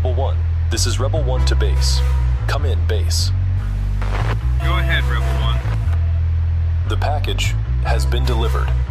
Rebel 1. This is Rebel 1 to base. Come in, base. Go ahead, Rebel 1. The package has been delivered.